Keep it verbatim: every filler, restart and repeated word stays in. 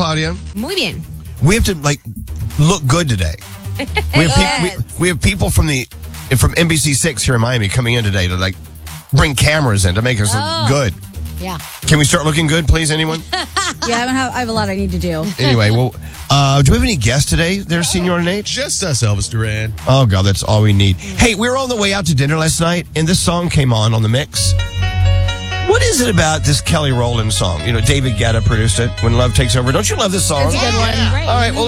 Claudia? Muy bien. We have to, like, look good today. We have, Yes. pe- we, we have people from the from N B C six here in Miami coming in today to, like, bring cameras in to make us Oh. look good. Yeah. Can we start looking good, please, anyone? Yeah, I have, I have a lot I need to do. Anyway, well, uh, do we have any guests today that are senior in age? Just us, Elvis Duran. Oh, God, that's all we need. Hey, we were on the way out to dinner last night, and this song came on on the mix. What is it about this Kelly Rowland song? You know, David Guetta produced it, When Love Takes Over. Don't you love this song? That's a good one. Great. All right, well,